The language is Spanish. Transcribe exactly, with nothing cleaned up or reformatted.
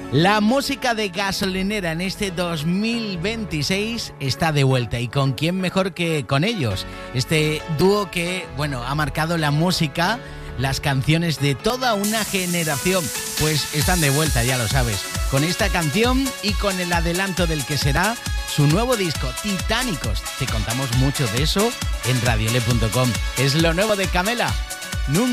La música de Gasolinera en este dos mil veintiséis está de vuelta, y con quién mejor que con ellos. Este dúo que, bueno, ha marcado la música, las canciones de toda una generación, pues están de vuelta, ya lo sabes, con esta canción y con el adelanto del que será su nuevo disco, Titánicos. Te contamos mucho de eso en radiole punto com. Es lo nuevo de Camela. Nunca